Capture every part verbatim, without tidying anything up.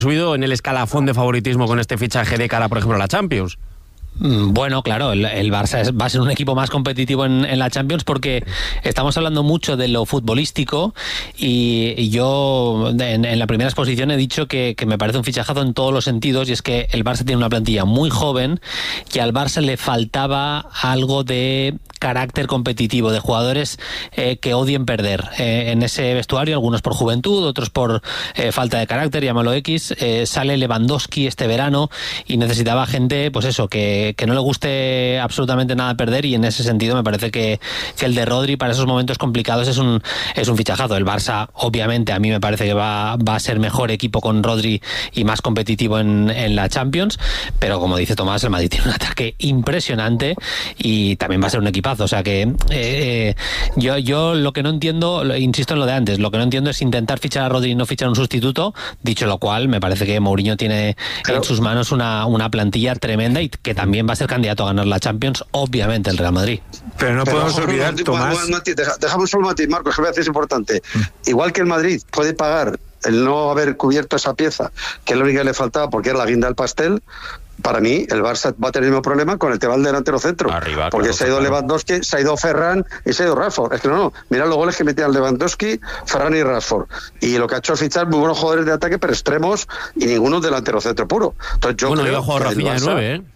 subido en el escalafón de favoritismo con este fichaje de cara, por ejemplo, a la Champions. Bueno, claro, el, el Barça es, va a ser un equipo más competitivo en, en la Champions porque estamos hablando mucho de lo futbolístico y, y yo en, en la primera exposición he dicho que, que me parece un fichajazo en todos los sentidos, y es que el Barça tiene una plantilla muy joven y al Barça le faltaba algo de carácter competitivo, de jugadores eh, que odien perder eh, en ese vestuario, algunos por juventud, otros por eh, falta de carácter, llámalo X. Eh, sale Lewandowski este verano y necesitaba gente, pues eso, que que no le guste absolutamente nada perder, y en ese sentido me parece que, que el de Rodri para esos momentos complicados es un es un fichajazo. El Barça, obviamente, a mí me parece que va, va a ser mejor equipo con Rodri y más competitivo en, en la Champions, pero como dice Tomás, el Madrid tiene un ataque impresionante y también va a ser un equipazo. O sea que eh, eh, yo, yo lo que no entiendo, lo, insisto en lo de antes, lo que no entiendo es intentar fichar a Rodri y no fichar un sustituto. Dicho lo cual, me parece que Mourinho tiene claro en sus manos una, una plantilla tremenda y que también También va a ser candidato a ganar la Champions, obviamente, el Real Madrid. Pero no Pero podemos ojo, olvidar, Mati, Tomás... Mati, deja, dejamos solo Mati, Marcos, que voy a decir es importante. Mm. Igual que el Madrid puede pagar el no haber cubierto esa pieza, que es lo único que le faltaba porque era la guinda del pastel, para mí el Barça va a tener el mismo problema con el tema del delantero centro. Arriba, porque claro, se ha ido claro. Lewandowski, se ha ido Ferran y se ha ido Rashford. Es que no, no, mira los goles que metían Lewandowski, Ferran y Rashford. Y lo que ha hecho es fichar muy buenos jugadores de ataque, pero extremos, y ninguno delantero centro puro. Entonces yo bueno, creo iba a jugar Rafinha de nueve, ¿eh?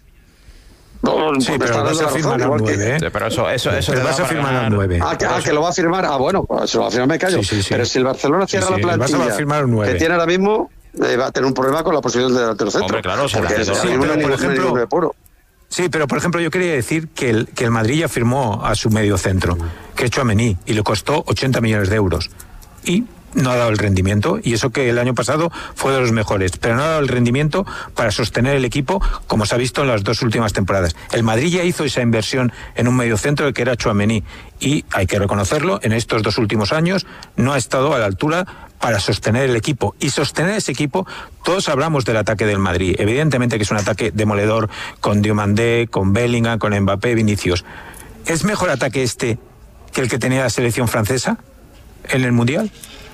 No, no, sí, pero vas a firmar a nueve, ¿eh? Sí, pero eso, eso, eso pero vas a firmar a nueve. Ah, que, ah, que lo va a firmar. Ah, bueno, pues si lo va a firmar me callo. Sí, sí, sí. Pero si el Barcelona cierra sí, sí, la plantilla va a firmar un nueve. Que tiene ahora mismo, eh, va a tener un problema con la posición de delantero centro. Hombre, claro, porque es, sí, pero, por ejemplo, puro. Sí, pero por ejemplo yo quería decir que el, que el Madrid ya firmó a su medio centro, que es Tchouaméni, y le costó ochenta millones de euros. Y no ha dado el rendimiento, y eso que el año pasado fue de los mejores, pero no ha dado el rendimiento para sostener el equipo, como se ha visto en las dos últimas temporadas. El Madrid ya hizo esa inversión en un mediocentro que era Tchouaméni, y hay que reconocerlo, en estos dos últimos años no ha estado a la altura para sostener el equipo. Y sostener ese equipo, todos hablamos del ataque del Madrid, evidentemente que es un ataque demoledor, con Diomandé, con Bellingham, con Mbappé, Vinicius. ¿Es mejor ataque este que el que tenía la selección francesa en el Mundial?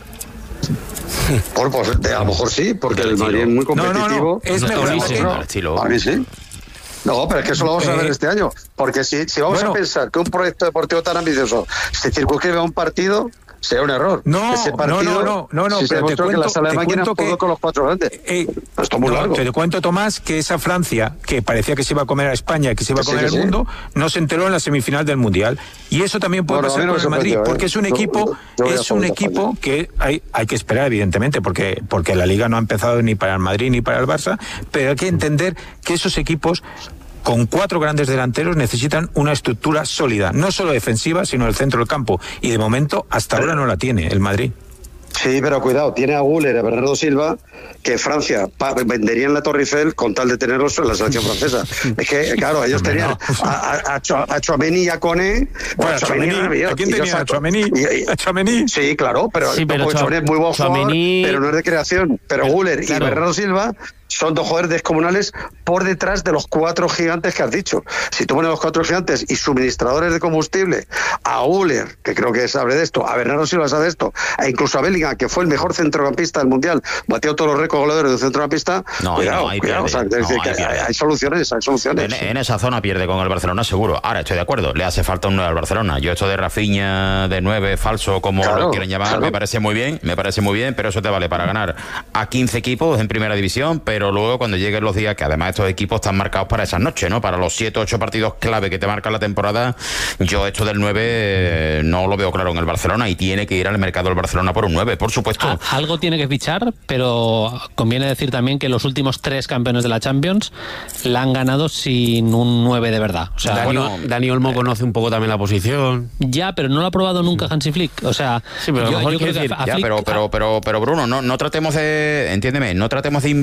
Por, pues, a lo mejor sí, porque el Madrid es muy competitivo. No, no, no, es mejor. A mí sí. No, pero es que eso lo vamos a ver este año. Porque si, si vamos bueno, a pensar que un proyecto deportivo tan ambicioso se circunscribe a un partido, sería un error. No, Ese partido, no, no, no, no, si pero se te cuento, que la sala de máquinas pudo con los cuatro grandes. Eh, Esto es muy no, largo. Te cuento, Tomás, que esa Francia, que parecía que se iba a comer a España, que se iba a comer sí, el sí. mundo, no se enteró en la semifinal del Mundial. Y eso también puede bueno, pasar con el Madrid, eh. porque es un equipo, yo, yo es un equipo que hay, hay que esperar, evidentemente, porque, porque la Liga no ha empezado ni para el Madrid ni para el Barça, pero hay que entender que esos equipos con cuatro grandes delanteros necesitan una estructura sólida, no solo defensiva, sino el centro del campo, y de momento hasta ahora no la tiene el Madrid. Sí, pero cuidado, tiene a Güler, a Bernardo Silva, que Francia pa- vendería en la Torre Eiffel con tal de tenerlos en la selección francesa. Es que, claro, ellos tenían a, a, a Tchouaméni y a Koné. Bueno, a Tchouaméni, ¿a quién tenía? ¿A Tchouaméni? ¿A Tchouaméni? Sí, claro, pero, sí, pero Tchouaméni es muy buen jugador, pero no es de creación. Pero Güler claro. y Bernardo Silva son dos jugadores descomunales por detrás de los cuatro gigantes que has dicho. Si tú pones los cuatro gigantes y suministradores de combustible, a Güler, que creo que sabe de esto, a Bernardo Silva sabe de esto, e incluso a Bellingham, que fue el mejor centrocampista del Mundial, batió todos los récords goleadores de un centrocampista, no, cuidado, no, hay, cuidado, o sea, no, hay, hay, hay, hay soluciones, hay soluciones. En, en esa zona pierde con el Barcelona seguro. Ahora estoy de acuerdo, le hace falta un nueve al Barcelona. Yo esto de Rafinha de nueve falso, como claro, lo quieren llamar, claro. me parece muy bien, me parece muy bien, pero eso te vale para ganar a quince equipos en primera división, pero luego cuando lleguen los días, que además estos equipos están marcados para esas noches, ¿no? Para los siete o ocho partidos clave que te marcan la temporada, yo esto del nueve eh, no lo veo claro en el Barcelona, y tiene que ir al mercado del Barcelona por un nueve, por supuesto. Ah, algo tiene que fichar, pero conviene decir también que los últimos tres campeones de la Champions la han ganado sin un nueve de verdad. O sea, Dani, bueno, Dani Olmo eh, conoce un poco también la posición. Ya, pero no lo ha probado nunca Hansi Flick. O sea, sí, pero yo, mejor yo creo decir, que a ya, Flick, pero, pero, pero, pero Bruno, no, no tratemos de, entiéndeme, no tratemos de inventar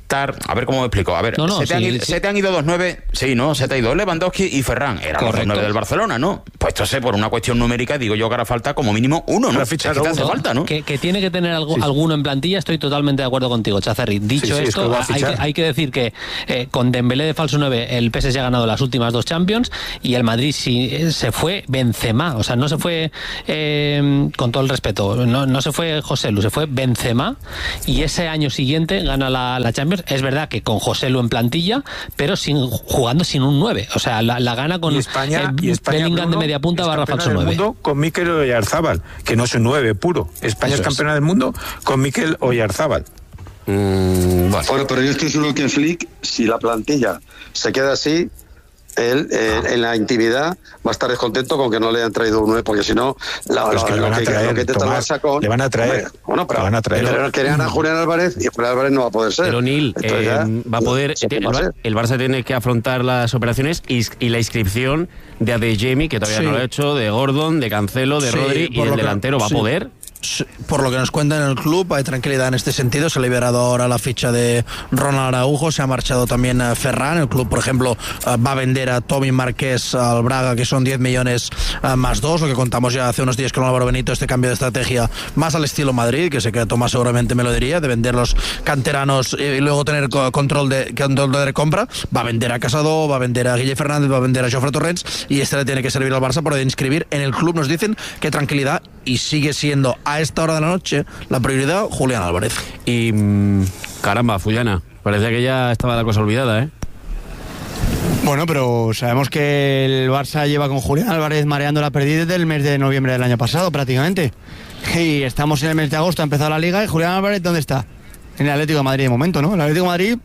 estar, a ver cómo me explico, a ver, no, no, se, te sí, han ido, sí. se te han ido dos nueve, sí, ¿no? Se te ha ido Lewandowski y Ferran, eran los dos nueve del Barcelona, ¿no? Pues entonces, por una cuestión numérica, digo yo que ahora falta como mínimo uno, ¿no? Para fichar es que te hace uno. falta, ¿no? Que, que tiene que tener algo, Sí. alguno en plantilla, estoy totalmente de acuerdo contigo, Chazarri. Dicho Sí, sí, es esto, que va a hay, que, fichar. hay que decir que eh, con Dembélé de falso nueve, el P S G ha ganado las últimas dos Champions y el Madrid sí, eh, se fue Benzema, o sea, no se fue, eh, con todo el respeto, no, no se fue José Lu, se fue Benzema y ese año siguiente gana la, la Champions. Es verdad que con José Lu en plantilla, pero sin, jugando sin un nueve, o sea, la, la gana con Y España, eh, y España, Bellingham Bruno, de media punta es barra campeona falso del nueve. mundo con Mikel Oyarzábal, que no es un nueve puro. España Eso es es. campeona del mundo con Mikel Oyarzábal. Mm, bueno. Bueno, pero yo estoy seguro que Flick, si la plantilla se queda así, él eh, en la intimidad va a estar descontento con que no le hayan traído un nueve, porque si no, la, Pues la- que le lo van a que, traer, lo que intenta Tomás, el Barça con- le van a traer. Hombre, bueno, pero, Le van a traer. pero querían a Julián Álvarez y Julián Álvarez no va a poder ser. Pero Nil, Entonces eh, ya, va a poder. ¿qué El, va a Bar- ser? el Barça tiene que afrontar las operaciones y, y la inscripción de Adeyemi, que todavía Sí. no lo ha hecho, de Gordon, de Cancelo, de Sí, Rodri, y por el lo que- delantero va sí. a poder. Por lo que nos cuentan en el club, hay tranquilidad en este sentido. Se ha liberado ahora la ficha de Ronald Araujo, se ha marchado también a Ferran. El club, por ejemplo, eh, va a vender a Tommy Márquez al Braga, que son diez millones eh, más dos, lo que contamos ya hace unos días con Álvaro Benito, este cambio de estrategia más al estilo Madrid, que sé que Tomás seguramente me lo diría, de vender los canteranos y luego tener co- control de, control de compra. Va a vender a Casado, va a vender a Guille Fernández, va a vender a Jofre Torrents, y este le tiene que servir al Barça para inscribir. En el club nos dicen que tranquilidad, y sigue siendo a esta hora de la noche la prioridad Julián Álvarez. Y mm, caramba, Fullana, parecía que ya estaba la cosa olvidada, ¿eh? Bueno, pero sabemos que el Barça lleva con Julián Álvarez mareando la pérdida desde el mes de noviembre del año pasado, prácticamente. Y estamos en el mes de agosto, ha empezado la Liga, y Julián Álvarez, ¿dónde está? En el Atlético de Madrid de momento, ¿no? El Atlético de Madrid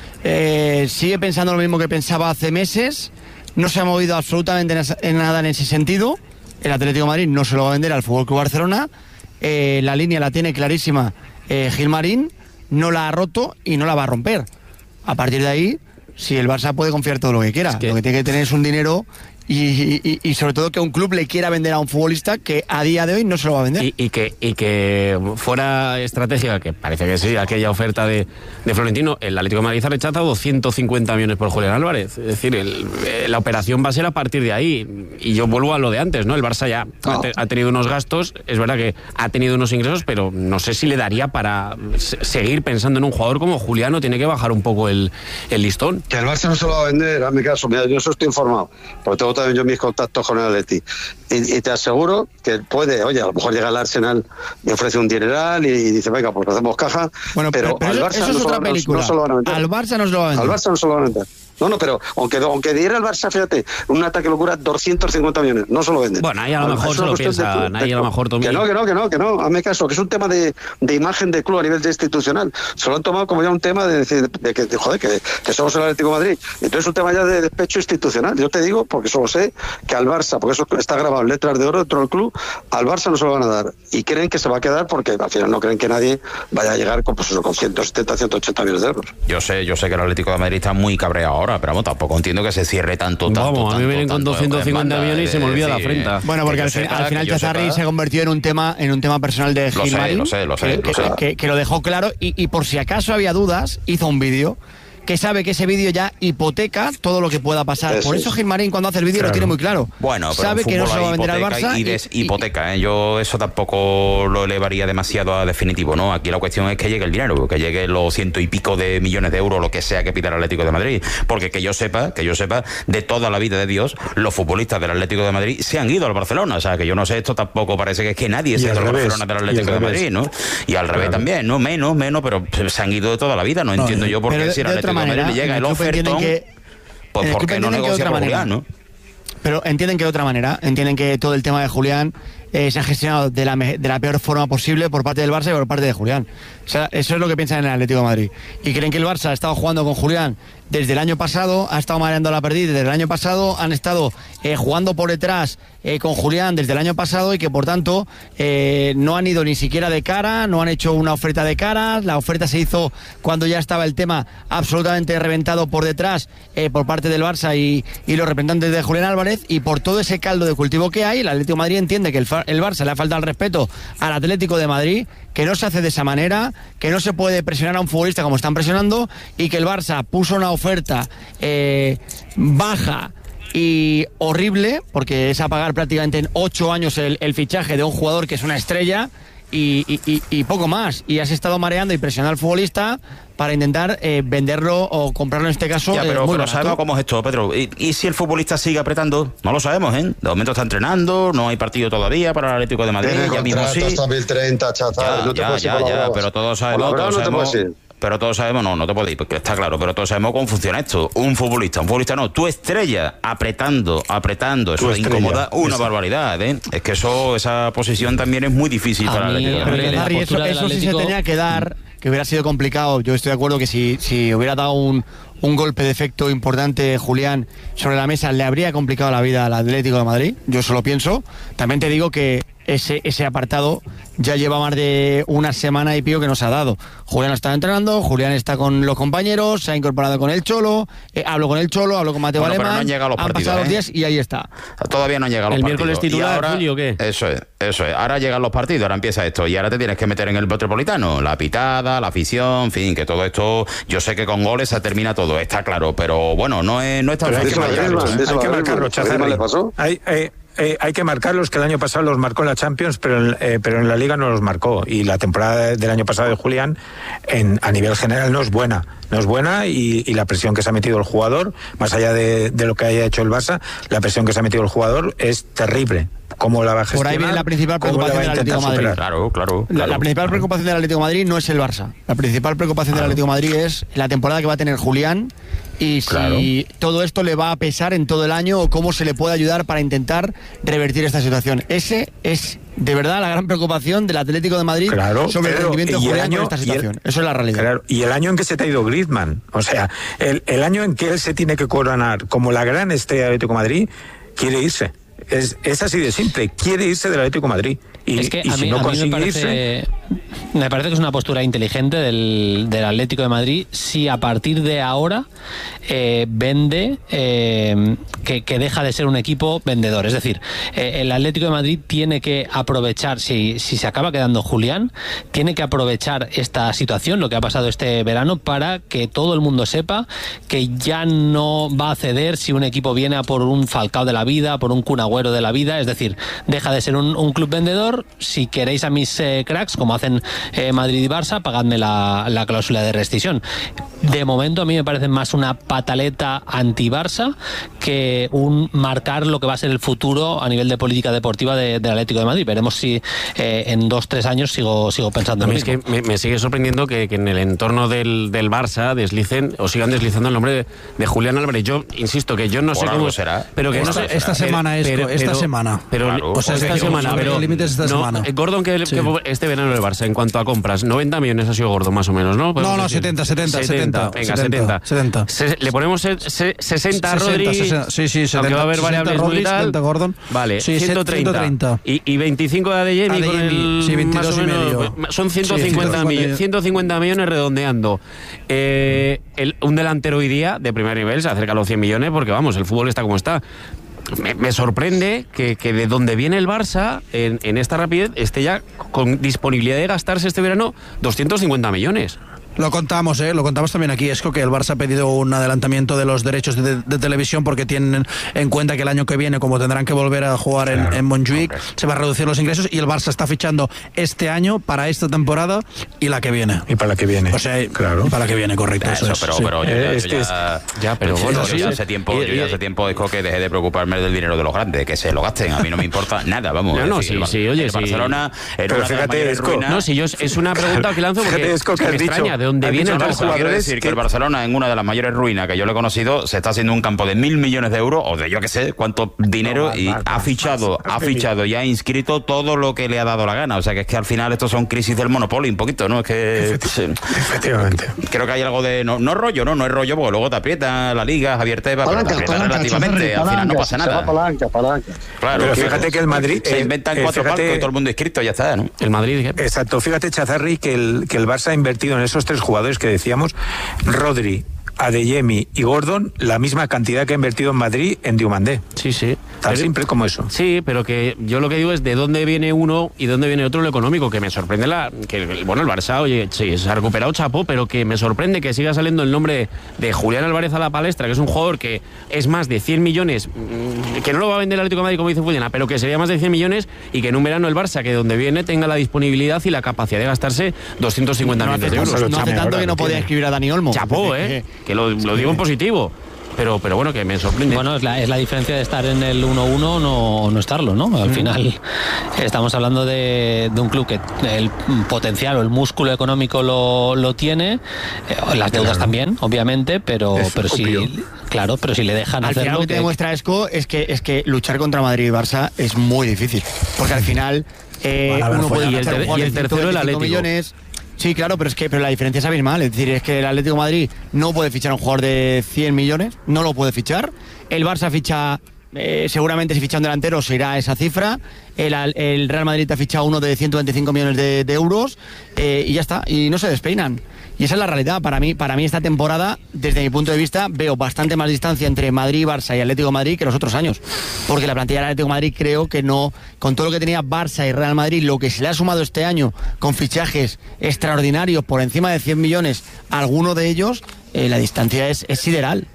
eh, sigue pensando lo mismo que pensaba hace meses, no se ha movido absolutamente en, esa- en nada en ese sentido. El Atlético de Madrid no se lo va a vender al F C Barcelona, eh, la línea la tiene clarísima eh, Gilmarín, no la ha roto y no la va a romper. A partir de ahí, si el Barça puede confiar todo lo que quiera, Es que- lo que tiene que tener es un dinero y, y- y sobre todo que un club le quiera vender a un futbolista que a día de hoy no se lo va a vender. Y, y que, y que fuera estratégica, que parece que sí, aquella oferta de, de Florentino, el Atlético de Madrid ha rechazado ciento cincuenta millones por Julián Álvarez. Es decir, el- eh, la operación va a ser a partir de ahí. Y yo vuelvo a lo de antes, ¿no? El Barça ya ha, te- ha tenido unos gastos, es verdad que ha tenido unos ingresos, pero no sé si le daría para se- seguir pensando en un jugador como Julián, o tiene que bajar un poco el, el listón. Que el Barça no se lo va a vender, hazme caso, mira, yo eso estoy informado, porque tengo también yo mis contactos con el Atleti, y, y te aseguro que puede, oye, a lo mejor llega el Arsenal y ofrece un dineral y, y dice, venga, pues hacemos caja, Bueno, pero, pero, al eso, Barça eso no, es se lo, otra no- película. no se lo van a vender. Al Barça no se lo va a vender. Al Barça no se lo van a vender. No, no, pero aunque, aunque diera el Barça, fíjate, un ataque locura, doscientos cincuenta millones, no se lo venden. Bueno, ahí a lo Al- mejor es se una lo cuestión de piensa, club, ahí de a lo club. mejor, Tommy. Que no, que no, que no, que no, hazme caso, que es un tema de, de imagen de club a nivel de institucional. Se lo han tomado como ya un tema de decir, de que, de, joder, que, que somos el Atlético de Madrid. Entonces es un tema ya de despecho institucional. Yo te digo, porque solo sé, que al Barça, porque eso está grabado en letras de oro dentro del club, al Barça no se lo van a dar. Y creen que se va a quedar porque al final no creen que nadie vaya a llegar con, pues eso, con ciento setenta, ciento ochenta millones de euros. Yo sé, yo sé que el Atlético de Madrid está muy cabreado ahora, pero vamos, tampoco entiendo que se cierre tanto, tanto, Vamos, a mí tanto, me vienen con tanto doscientos cincuenta en banda, millones y se me de olvida la decir, afrenta. Bueno, porque que al, yo fin- sepa, al final que yo Chazarri sepa. se ha convertido en un tema en un tema personal de Lo sé, Gilmarín, lo sé, lo sé, que, lo sé. que- que- que lo dejó claro y, y por si acaso había dudas, hizo un vídeo que sabe que ese vídeo ya hipoteca todo lo que pueda pasar. Eso por eso es. Gilmarín cuando hace el vídeo Claro. lo tiene muy claro. Bueno, pero sabe en que no fútbol se lo va a hay vender al hipoteca Barça y y- deshipoteca, ¿eh? Yo eso tampoco lo elevaría demasiado a definitivo, ¿no? Aquí la cuestión es que llegue el dinero, que llegue los ciento y pico de millones de euros, lo que sea que pida el Atlético de Madrid, porque que yo sepa, que yo sepa, de toda la vida de Dios, los futbolistas del Atlético de Madrid se han ido al Barcelona, o sea, que yo no sé, esto tampoco parece que es que nadie Y se ha al ido al revés, Barcelona del y Atlético al de revés. Madrid, ¿no? Y al revés también, ¿no? Menos, menos, pero se han ido de toda la vida, no, entiendo yo por pero qué de- si al de otra Atlético de Madrid manera, le llega en el el club entienden ofertón, que- pues en el ¿por club qué no entienden que de negocia otra con manera. Julián, no? Pero entienden que de otra manera, entienden que todo el tema de Julián eh, se ha gestionado de la, me- de la peor forma posible por parte del Barça y por parte de Julián. O sea, eso es lo que piensan en el Atlético de Madrid. Y creen que el Barça ha estado jugando con Julián desde el año pasado, ha estado mareando la pérdida desde el año pasado, han estado eh, jugando por detrás eh, con Julián desde el año pasado y que por tanto eh, no han ido ni siquiera de cara, no han hecho una oferta de cara, la oferta se hizo cuando ya estaba el tema absolutamente reventado por detrás eh, por parte del Barça y, y los representantes de Julián Álvarez, y por todo ese caldo de cultivo que hay, el Atlético de Madrid entiende que el, fa- el Barça le ha faltado el respeto al Atlético de Madrid, que no se hace de esa manera, que no se puede presionar a un futbolista como están presionando, y que el Barça puso una oferta eh, baja y horrible, porque es a pagar prácticamente en ocho años el, el fichaje de un jugador que es una estrella, y, y, y, y poco más. Y has estado mareando y presionando al futbolista para intentar eh, venderlo o comprarlo en este caso. Ya, pero, eh, muy pero barato. sabemos cómo es esto, Pedro. ¿Y, ¿Y si el futbolista sigue apretando? No lo sabemos, ¿eh? De momento está entrenando, no hay partido todavía para el Atlético de Madrid. Tiene Ya mismo sí. contrato hasta dos mil treinta, Chazal. Ya, No te ya, puedes ir ya, por las ya, bravas. pero todos Por sabemos, las bravas todos no te sabemos, puedes ir. pero todos sabemos, no, no te puedes ir, porque está claro, pero todos sabemos cómo funciona esto. Un futbolista, un futbolista no, tu estrella, apretando, apretando, eso Tu incomoda una estrella. barbaridad, ¿eh? Es que eso, esa posición también es muy difícil A para el mí- Atlético de a mí Madrid. la Harry, eso, postura del eso sí se Atlético- tenía que dar, que hubiera sido complicado. Yo estoy de acuerdo que si, si hubiera dado un, un golpe de efecto importante Julián sobre la mesa, le habría complicado la vida al Atlético de Madrid. Yo eso lo pienso. También te digo que ese, ese apartado ya lleva más de una semana y pico que nos ha dado. Julián está entrenando, Julián está con los compañeros, se ha incorporado con el Cholo, eh, hablo con el Cholo, hablo con Mateo Bueno, pero Alemán, no han llegado los han partidos, pasado los ¿eh? días y ahí está. Todavía no han llegado los ¿El partidos. miércoles titular, Y ahora- Julio, o qué? Eso es, eso es. Ahora llegan los partidos, ahora empieza esto. Y ahora te tienes que meter en el Metropolitano. La pitada, la afición, en fin, que todo esto... Yo sé que con goles se termina todo, está claro. Pero bueno, no es, no es tan Pero hay fácil que Díselo a marcarlo, marcarlos, Griezmann, ¿eh? díselo hay que a marcarlos, Griezmann. ¿A Griezmann le pasó? Hay, hay, eh, hay que marcarlos, que el año pasado los marcó en la Champions, pero en, eh, pero en la Liga no los marcó. Y la temporada del año pasado de Julián, en, a nivel general, no es buena. No es buena y, y la presión que se ha metido el jugador, más allá de, de lo que haya hecho el Barça, la presión que se ha metido el jugador es terrible. ¿Cómo la va a gestionar? Por ahí viene la principal ¿Cómo la va a preocupación del intentar Atlético de Madrid. superar? Claro, claro. La, claro. la principal preocupación del Atlético de Madrid no es el Barça. La principal preocupación del Atlético de Madrid es la temporada que va a tener Julián y si Claro. todo esto le va a pesar en todo el año o cómo se le puede ayudar para intentar revertir esta situación. Ese es de verdad la gran preocupación del Atlético de Madrid Claro, sobre el Pedro, rendimiento de y el Julián año- en esta y el- situación. Eso es la realidad. Claro, y el año en que se te ha ido Griezmann, o sea, el, el año en que él se tiene que coronar como la gran estrella del Atlético de Madrid, quiere irse. Es, es así de simple, quiere irse del Atlético de Madrid. Y, es que y a si mí, no a mí me, consigue irse, parece, me parece que es una postura inteligente del, del Atlético de Madrid si a partir de ahora eh, vende, eh, que, que deja de ser un equipo vendedor. Es decir, eh, el Atlético de Madrid tiene que aprovechar, si, si se acaba quedando Julián, tiene que aprovechar esta situación, lo que ha pasado este verano, para que todo el mundo sepa que ya no va a ceder si un equipo viene a por un Falcao de la vida, por un Kun Agüero de la vida. Es decir, deja de ser un, un club vendedor. Si queréis a mis eh, cracks, como hacen eh, Madrid y Barça, pagadme la, la cláusula de rescisión. De momento a mí me parece más una pataleta anti-Barça que un marcar lo que va a ser el futuro a nivel de política deportiva de- del Atlético de Madrid. Veremos si eh, en dos, tres años sigo, sigo pensando A lo mí es mismo. que me, me sigue sorprendiendo que, que en el entorno del, del Barça deslicen o sigan deslizando el nombre de, de Julián Álvarez. Yo insisto que yo no Por sé algo cómo será. pero que Esta- no sé, esta pero- semana es- pero- esta pero- semana. pero Claro. o sea, O sea, esta que semana sobre pero los límites esta no, semana. eh, Gordon que, Sí. que este verano el Barça en cuanto a compras noventa millones ha sido gordo más o menos, ¿no? No, no, decir. setenta, setenta, setenta, venga, setenta, setenta. setenta. Se- le ponemos se- se- sesenta a sesenta, Rodri, sesenta, sí, sí, setenta, aunque va a haber sesenta variables Rodri, muy tal. setenta Gordon. Vale, Sí, ciento treinta. ciento treinta. Y, y veinticinco de Adeyemi con Adeyemi, el sí, veintidós más o y menos, medio. son ciento Sí, cincuenta, ciento cincuenta. millones, ciento cincuenta millones redondeando. Eh, el- un delantero hoy día de primer nivel se acerca a los cien millones porque vamos, el fútbol está como está. Me, me sorprende que, que de donde viene el Barça en, en esta rapidez esté ya con disponibilidad de gastarse este verano doscientos cincuenta millones. Lo contamos, ¿eh? Lo contamos también aquí, Esco, que el Barça ha pedido un adelantamiento de los derechos de, de televisión porque tienen en cuenta que el año que viene, como tendrán que volver a jugar en, en Montjuic, se va a reducir los ingresos y el Barça está fichando este año para esta temporada y la que viene. y para la que viene. O sea, claro. para la que viene, correcto. Eso, eso es, pero, sí. pero yo, Eh, ya, es yo que ya, ya, pero yo bueno, ya sí. hace tiempo, Y- yo ya y- hace tiempo Esco, que dejé de preocuparme del dinero de los grandes, que se lo gasten, a mí no me importa nada, vamos. No, Es no, decir, sí, el- sí, oye, el sí. Barcelona era Pero una de las fíjate, mayores Esco, ruinas. No, si yo es es una pregunta que lanzo porque Fíjate, Esco, que me has dicho- extraña de dónde has viene dicho el que Barça. los Quiero jugadores decir que, que- el Barcelona, en una de las mayores ruinas que yo le he conocido, se está haciendo un campo de mil millones de euros o de yo que sé cuánto dinero No, y va, va, ha va, fichado, va, ha va, fichado y ha inscrito todo lo que le ha dado la gana. O sea que es que al final estos son crisis del monopolio un poquito, ¿no? Es que sí. Efectivamente. Creo que hay algo de no, no es rollo, no, no es rollo porque luego te aprieta la liga, Javier Tebas, pero te Palanca, aprieta palanca, relativamente, Chazarri, al final no palanca, pasa se va nada. palanca, palanca. Claro, Pero que fíjate que el Madrid, se eh, inventan eh, cuatro fíjate- palcos, todo el mundo inscrito, ya está, ¿no? El Madrid, ¿qué? Exacto, fíjate, Chazarri, que el, que el Barça ha invertido en esos tres jugadores que decíamos, Rodri, Adeyemi y Gordon la misma cantidad que ha invertido en Madrid en Diomandé. Sí, sí. Tan pero, simple como eso. Sí, pero que yo lo que digo es de dónde viene uno y dónde viene otro en lo económico, que me sorprende la que bueno, el Barça, oye, sí, se ha recuperado chapó, pero que me sorprende que siga saliendo el nombre de Julián Álvarez a la palestra, que es un jugador que es más de cien millones, que no lo va a vender el Atlético de Madrid como dice Fullena, pero que sería más de cien millones y que en un verano el Barça, que donde viene, tenga la disponibilidad y la capacidad de gastarse doscientos cincuenta no millones de euros. No, no hace tanto que no podía escribir a Dani Olmo. Chapó, eh, que lo, lo digo en positivo. Pero, pero bueno, que me sorprende. Bueno, es la, es la diferencia de estar en el uno uno o no, no estarlo, ¿no? Al mm. final estamos hablando de, de un club que el potencial o el músculo económico lo, lo tiene, eh, las deudas claro. también, obviamente, pero, pero sí, claro, pero si le dejan al hacerlo. Al final lo que te demuestra Esco es que, es que luchar contra Madrid y Barça es muy difícil, porque al final eh, bueno, uno puede y el, ter- y el tercero el Atlético. Millones, sí, claro, pero es que pero la diferencia es abismal. Es decir, es que el Atlético de Madrid no puede fichar a un jugador de cien millones, no lo puede fichar. El Barça ficha, eh, seguramente si ficha un delantero se irá a esa cifra. El, el Real Madrid ha fichado uno de ciento veinticinco millones de, de euros eh, y ya está, y no se despeinan. Y esa es la realidad. Para mí, para mí esta temporada, desde mi punto de vista, veo bastante más distancia entre Madrid, Barça y Atlético de Madrid que los otros años. Porque la plantilla del Atlético de Madrid creo que no, con todo lo que tenía Barça y Real Madrid, lo que se le ha sumado este año con fichajes extraordinarios por encima de cien millones, alguno de ellos, eh, la distancia es, es sideral.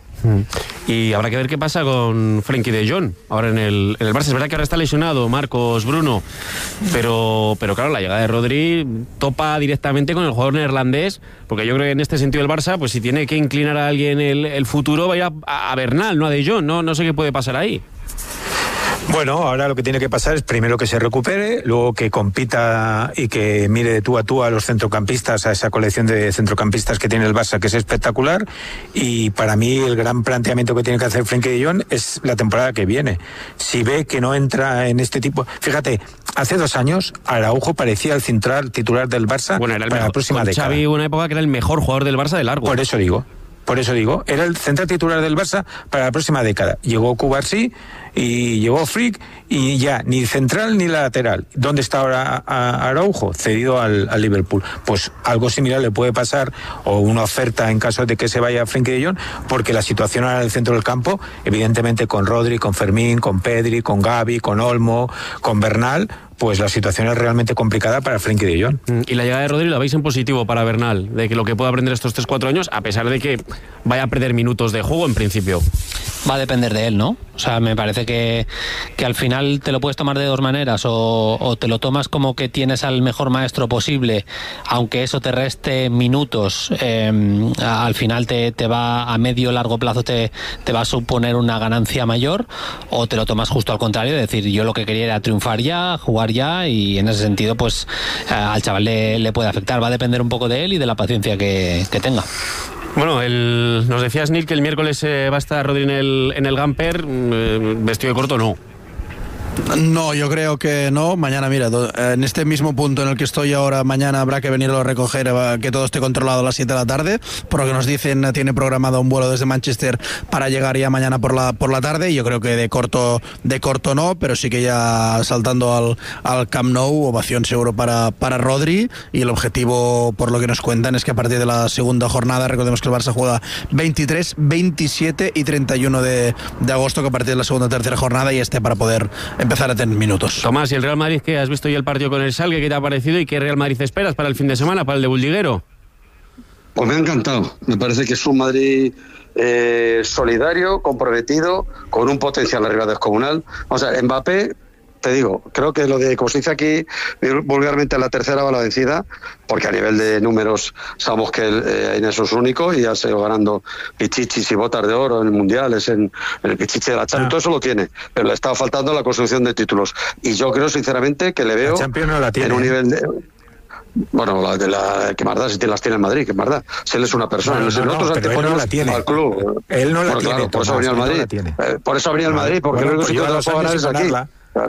Y habrá que ver qué pasa con Frenkie de Jong ahora en el, en el Barça. Es verdad que ahora está lesionado Marcos Bruno, pero, pero claro, la llegada de Rodri topa directamente con el jugador neerlandés, porque yo creo que en este sentido el Barça, pues si tiene que inclinar a alguien el, el futuro, va a ir a, a Bernal, no a de Jong. No, no sé qué puede pasar ahí. Bueno, ahora lo que tiene que pasar es primero que se recupere, luego que compita y que mire de tú a tú a los centrocampistas, a esa colección de centrocampistas que tiene el Barça, que es espectacular. Y para mí el gran planteamiento que tiene que hacer Frenkie de Jong es la temporada que viene. Si ve que no entra en este tipo... Fíjate, hace dos años Araujo parecía el central titular del Barça bueno, era el para mejor, la próxima con década. Xavi, una época que era el mejor jugador del Barça de largo. Por eso digo... Por eso digo, era el central titular del Barça para la próxima década. Llegó Cubarsí y llegó Frick y ya, ni central ni lateral. ¿Dónde está ahora Araujo? Cedido al, al Liverpool. Pues algo similar le puede pasar, o una oferta en caso de que se vaya Frenkie de Jong, porque la situación ahora en el centro del campo, evidentemente con Rodri, con Fermín, con Pedri, con Gavi, con Olmo, con Bernal, pues la situación es realmente complicada para Frenkie de Jong. Y la llegada de Rodri la veis en positivo para Bernal, de que lo que pueda aprender estos tres cuatro años, a pesar de que vaya a perder minutos de juego en principio. Va a depender de él, ¿no? O sea, me parece que, que al final te lo puedes tomar de dos maneras, o, o te lo tomas como que tienes al mejor maestro posible, aunque eso te reste minutos, eh, al final te, te va a medio largo plazo te, te va a suponer una ganancia mayor, o te lo tomas justo al contrario, es decir, yo lo que quería era triunfar ya, jugar ya, y en ese sentido pues eh, al chaval le, le puede afectar. Va a depender un poco de él y de la paciencia que, que tenga. Bueno, el, nos decías, Neil, que el miércoles eh, va a estar Rodri en el, en el Gamper, eh, vestido de corto, no. No, yo creo que no. Mañana, mira, en este mismo punto en el que estoy ahora, mañana habrá que venirlo a recoger, que todo esté controlado a las siete de la tarde. Por lo que nos dicen, tiene programado un vuelo desde Manchester para llegar ya mañana por la por la tarde. Y yo creo que de corto de corto no, pero sí que ya saltando al, al Camp Nou, ovación seguro para, para Rodri. Y el objetivo, por lo que nos cuentan, es que a partir de la segunda jornada, recordemos que el Barça juega veintitrés, veintisiete y treinta y uno de, de agosto, que a partir de la segunda o tercera jornada y esté para poder empezar a tener minutos. Tomás, ¿y el Real Madrid qué? ¿Has visto ya el partido con el Schalke? ¿Qué te ha parecido? ¿Y qué Real Madrid esperas para el fin de semana, para el de Buldiguero? Pues me ha encantado. Me parece que es un Madrid eh, solidario, comprometido, con un potencial arriba descomunal. O sea, Mbappé, te digo, creo que lo de, como se dice aquí vulgarmente, la tercera va la vencida, porque a nivel de números sabemos que él, eh, en eso es único y ya se ha ido ganando pichichis y botas de oro en mundiales, en, en el pichichi de la Champions, ah. todo eso lo tiene, pero le estaba faltando la construcción de títulos. Y yo creo sinceramente que le veo la Champions no la tiene, en un nivel de... Bueno, la de la que más da, si te las tiene en Madrid, que más da. Si él es una persona, no, no, no, nosotros no, anteponemos no la tiene. al club. Él no la bueno, tiene. Claro, por eso venía al Madrid. No eh, por eso venía al Madrid, porque bueno, lo único que lleva te lo dos puedo ganar es aquí. Claro.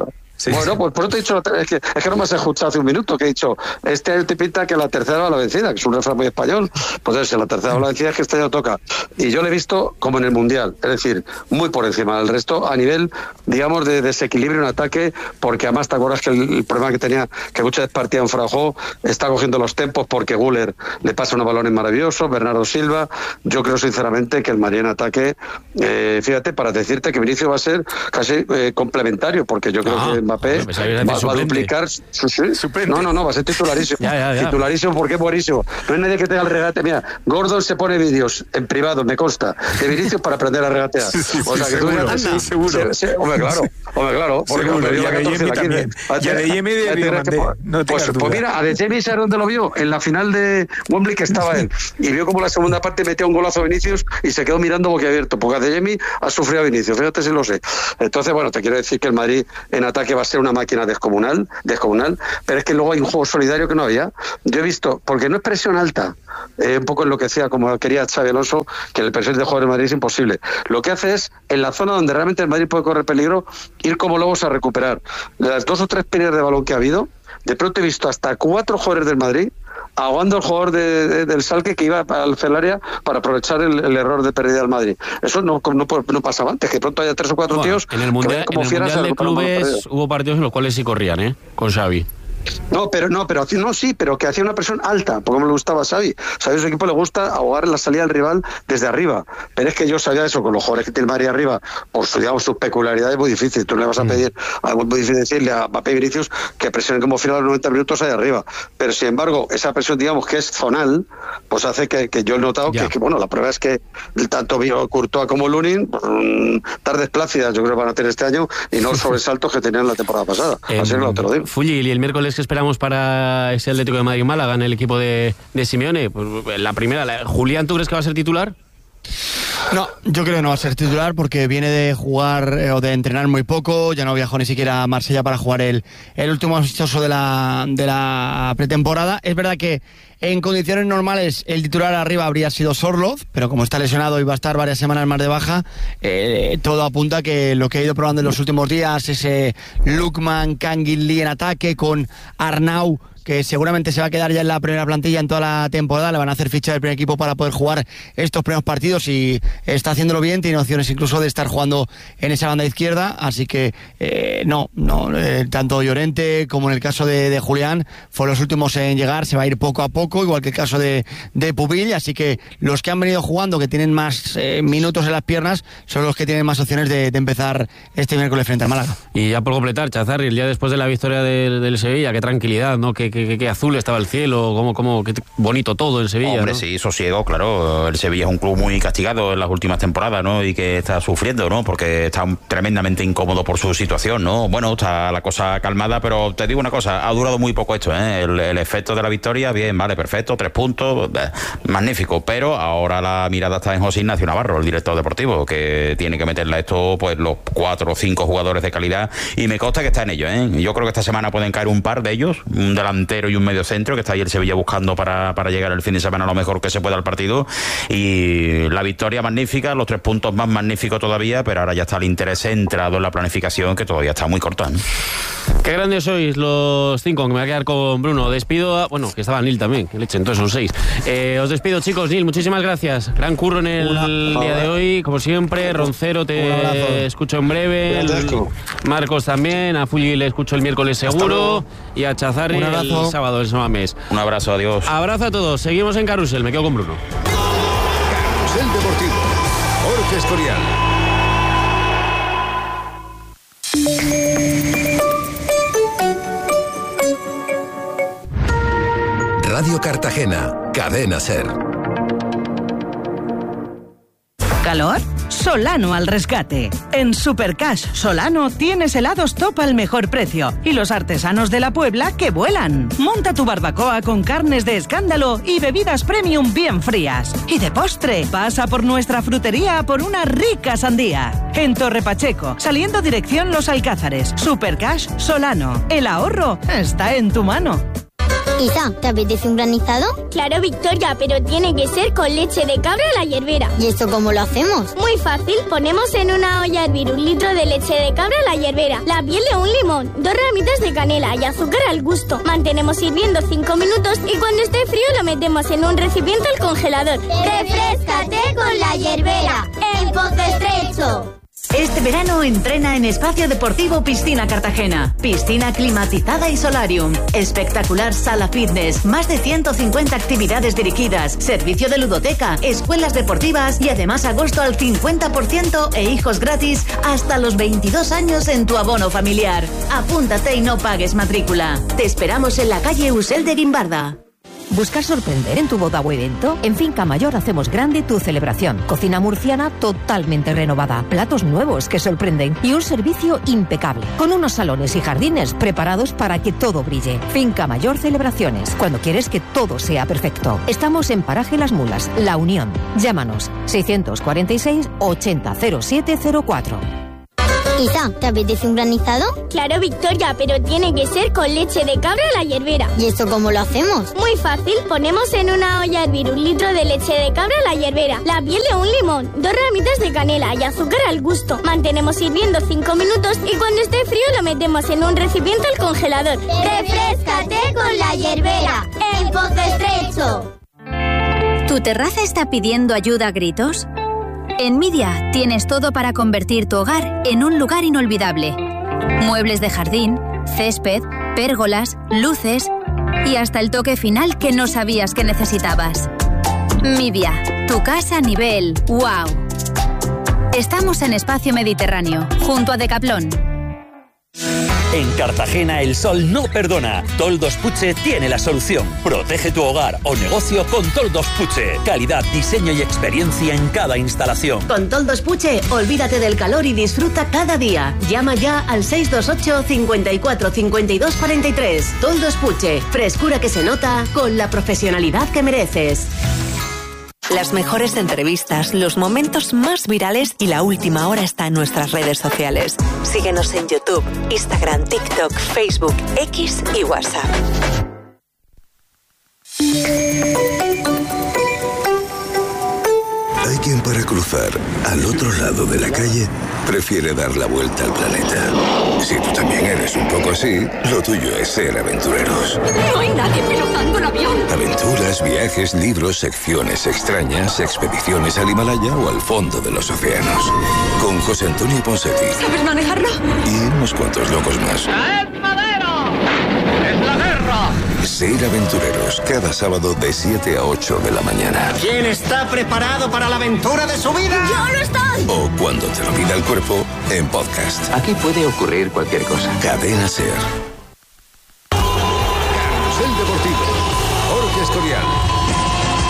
Sí, bueno, pues por eso te he dicho, es que, es que no me has escuchado hace un minuto, que he dicho, este año te pinta que la tercera va la vencida, que es un refrán muy español, pues es, la tercera va la vencida es que este año toca. Y yo le he visto como en el Mundial, es decir, muy por encima del resto, a nivel, digamos, de desequilibrio en ataque, porque además te acuerdas que el, el problema que tenía, que muchas veces partía en Fraujó, está cogiendo los tempos porque Güler le pasa unos balones maravillosos, Bernardo Silva, yo creo sinceramente que el Madrid en ataque, eh, fíjate, para decirte que Vinicius va a ser casi eh, complementario, porque yo creo ah, que Mbappé pues va, va a duplicar. Sí, sí. No, no, no, va a ser titularísimo. ya, ya, ya. Titularísimo porque es buenísimo. No hay nadie que tenga el regate. Mira, Gordon se pone vídeos en privado, me consta, de Vinicius para aprender a regatear. Sí, sí, o sea, sí, que seguro, tú sí, seguro. Sí, sí, hombre, claro, hombre, claro. Porque, seguro. Hombre, y a Adeyemi también. Y a Adeyemi de Diamante. No pues, pues mira, Adeyemi, ¿sabes dónde lo vio? En la final de Wembley que estaba él. Y vio como la segunda parte metía un golazo a Vinicius y se quedó mirando boquiabierto, porque Adeyemi ha sufrido a Vinicius, fíjate si lo sé. Entonces, bueno, te quiero decir que el Madrid en ataque va a ser una máquina descomunal, descomunal, pero es que luego hay un juego solidario que no había. Yo he visto, porque no es presión alta, eh, un poco en lo que decía, como quería Xabi Alonso, que el presión de jugador del Madrid es imposible. Lo que hace es, en la zona donde realmente el Madrid puede correr peligro, ir como lobos a recuperar. Las dos o tres pérdidas de balón que ha habido, de pronto he visto hasta cuatro jugadores del Madrid ahogando al jugador de, de, del Schalke que iba al área para aprovechar el, el error de pérdida del Madrid. Eso no, no, no pasaba antes, que pronto haya tres o cuatro bueno, tíos en el mundial, como en el mundial de clubes hubo partidos en los cuales sí corrían, ¿eh? Con Xavi. No, pero no, pero no sí, pero que hacía una presión alta, porque me le gustaba a Xavi. Xavi a su equipo le gusta ahogar la salida del rival desde arriba. Pero es que yo sabía eso, con los jugadores que tiene el Madrid arriba, por su, digamos, sus peculiaridades, es muy difícil. Tú le vas a pedir, mm. es muy difícil decirle a Mbappé y Vinicius que presionen como final a los noventa minutos ahí arriba. Pero sin embargo, esa presión, digamos, que es zonal, pues hace que, que yo he notado que, que, bueno, la prueba es que tanto Courtois como Lunin, mmm, tardes plácidas, yo creo que van a tener este año, y no sobresaltos que tenían la temporada pasada. Eh, Así no te lo digo. Fulli, y el miércoles que esperamos para ese Atlético de Madrid-Málaga en el equipo de, de Simeone, pues la primera, la, Julián, ¿tú crees que va a ser titular? No, yo creo que no va a ser titular porque viene de jugar eh, o de entrenar muy poco, ya no viajó ni siquiera a Marsella para jugar el, el último amistoso de la, de la pretemporada. Es verdad que en condiciones normales el titular arriba habría sido Sorloth, pero como está lesionado y va a estar varias semanas más de baja, eh, todo apunta a que lo que ha ido probando en los últimos días, ese Lookman, Kangin Lee en ataque con Arnau, que seguramente se va a quedar ya en la primera plantilla en toda la temporada, le van a hacer ficha del primer equipo para poder jugar estos primeros partidos y está haciéndolo bien, tiene opciones incluso de estar jugando en esa banda izquierda, así que eh, no, no eh, tanto Llorente como en el caso de, de Julián fueron los últimos en llegar, se va a ir poco a poco, igual que el caso de, de Pubil, así que los que han venido jugando, que tienen más eh, minutos en las piernas, son los que tienen más opciones de, de empezar este miércoles frente al Málaga. Y ya por completar, Chazarri, el día después de la victoria del, del Sevilla, qué tranquilidad, ¿no? Que Qué, qué, qué azul estaba el cielo, cómo, cómo, qué bonito todo en Sevilla. Hombre, ¿no? Sí, sosiego, claro. El Sevilla es un club muy castigado en las últimas temporadas, ¿no? Y que está sufriendo, ¿no? Porque está tremendamente incómodo por su situación, ¿no? Bueno, está la cosa calmada, pero te digo una cosa, ha durado muy poco esto, ¿eh? El, el efecto de la victoria, bien, vale, perfecto, tres puntos, eh, magnífico, pero ahora la mirada está en José Ignacio Navarro, el director deportivo, que tiene que meterle a esto, pues, los cuatro o cinco jugadores de calidad, y me consta que está en ello, ¿eh? Yo creo que esta semana pueden caer un par de ellos, un delantero y un medio centro, que está ahí el Sevilla buscando para, para llegar el fin de semana lo mejor que se pueda al partido, y la victoria magnífica, los tres puntos más magníficos todavía, pero ahora ya está el interés centrado en la planificación, que todavía está muy corta, ¿no? Qué grandes sois los cinco, que me voy a quedar con Bruno. Despido a... Bueno, que estaba Nil también, que leche, entonces son seis. Eh, os despido, chicos. Nil, muchísimas gracias. Gran curro en el Una, día de hoy, como siempre. Roncero, te escucho en breve. El, Marcos también. A Fulli le escucho el miércoles seguro. Y a Chazarri el sábado, el sábado mes. Un abrazo, adiós. Abrazo a todos. Seguimos en Carrusel. Me quedo con Bruno. Carrusel Deportivo. Jorge Escorial. Radio Cartagena, Cadena Ser. ¿Calor? Solano al rescate. En Supercash Solano tienes helados top al mejor precio y los artesanos de la Puebla que vuelan. Monta tu barbacoa con carnes de escándalo y bebidas premium bien frías. Y de postre, pasa por nuestra frutería por una rica sandía. En Torre Pacheco, saliendo dirección Los Alcázares. Supercash Solano. El ahorro está en tu mano. Isa, ¿te apetece un granizado? Claro, Victoria, pero tiene que ser con leche de cabra a la hierbera. ¿Y esto cómo lo hacemos? Muy fácil, ponemos en una olla a hervir un litro de leche de cabra a la hierbera, la piel de un limón, dos ramitas de canela y azúcar al gusto. Mantenemos hirviendo cinco minutos y cuando esté frío lo metemos en un recipiente al congelador. ¡Refréscate con la hierbera! ¡En Pozo Estrecho! Este verano entrena en Espacio Deportivo Piscina Cartagena. Piscina climatizada y solarium. Espectacular sala fitness. Más de ciento cincuenta actividades dirigidas. Servicio de ludoteca, escuelas deportivas y además agosto al cincuenta por ciento e hijos gratis hasta los veintidós años en tu abono familiar. Apúntate y no pagues matrícula. Te esperamos en la calle Usel de Guimbarda. ¿Buscas sorprender en tu boda o evento? En Finca Mayor hacemos grande tu celebración. Cocina murciana totalmente renovada, platos nuevos que sorprenden y un servicio impecable, con unos salones y jardines preparados para que todo brille. Finca Mayor Celebraciones, cuando quieres que todo sea perfecto. Estamos en Paraje Las Mulas, La Unión. Llámanos seiscientos cuarenta y seis ochenta cero siete cero cuatro. Isa, ¿te apetece un granizado? Claro, Victoria, pero tiene que ser con leche de cabra a la hierbera. ¿Y esto cómo lo hacemos? Muy fácil, ponemos en una olla a hervir un litro de leche de cabra a la hierbera, la piel de un limón, dos ramitas de canela y azúcar al gusto. Mantenemos hirviendo cinco minutos y cuando esté frío lo metemos en un recipiente al congelador. ¡Refréscate con la hierbera! ¡En Pozo Estrecho! ¿Tu terraza está pidiendo ayuda a gritos? En Midia tienes todo para convertir tu hogar en un lugar inolvidable. Muebles de jardín, césped, pérgolas, luces y hasta el toque final que no sabías que necesitabas. Midia, tu casa a nivel wow. Estamos en Espacio Mediterráneo, junto a Decathlon. En Cartagena el sol no perdona. Toldos Puche tiene la solución. Protege tu hogar o negocio con Toldos Puche. Calidad, diseño y experiencia en cada instalación. Con Toldos Puche, olvídate del calor y disfruta cada día. Llama ya al seis dos ocho, cinco cuatro, cinco dos cuatro tres. Toldos Puche, frescura que se nota con la profesionalidad que mereces. Las mejores entrevistas, los momentos más virales y la última hora está en nuestras redes sociales. Síguenos en YouTube, Instagram, TikTok, Facebook, X y WhatsApp. Hay quien para cruzar al otro lado de la calle prefiere dar la vuelta al planeta. Si tú también eres un poco así, lo tuyo es ser aventureros. No hay nadie pilotando un avión. Aventuras, viajes, libros, secciones extrañas, expediciones al Himalaya o al fondo de los océanos. Con José Antonio Ponseti. ¿Sabes manejarlo? Y unos cuantos locos más. ¡Es madero! ¡Es la guerra! Ser aventureros, cada sábado de siete a ocho de la mañana. ¿Quién está preparado para la aventura de su vida? ¡Yo no estoy! O cuando te lo pida el cuerpo, en podcast. Aquí puede ocurrir cualquier cosa. Cadena Ser.